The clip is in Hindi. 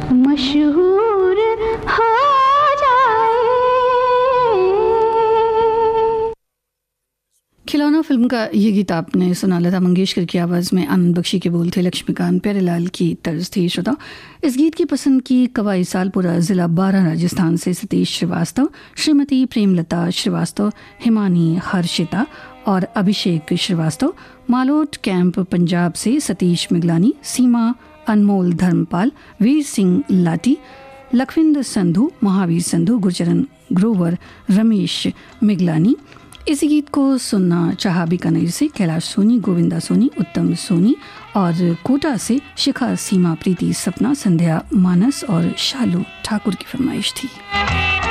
मशहूर हो जाए। खिलौना फिल्म का ये गीत आपने सुना, लता मंगेशकर की आवाज़ में, आनंद बख्शी के बोल थे, लक्ष्मीकांत प्यारेलाल की तर्ज थी। श्रोता, इस गीत की पसंद की कवाई सालपुरा, ज़िला बारा, राजस्थान से सतीश श्रीवास्तव, श्रीमती प्रेमलता श्रीवास्तव, हिमानी हर्षिता और अभिषेक श्रीवास्तव, मालोट कैंप पंजाब से सतीश मिगलानी, सीमा अनमोल धर्मपाल, वीर सिंह लाटी, लखविंदर संधू, महावीर संधू, गुरचरण ग्रोवर, रमेश मिगलानी। इस गीत को सुनना चाहा बीकानेर से कैलाश सोनी, गोविंदा सोनी, उत्तम सोनी और कोटा से शिखा, सीमा, प्रीति, सपना, संध्या, मानस और शालू ठाकुर की फरमाइश थी।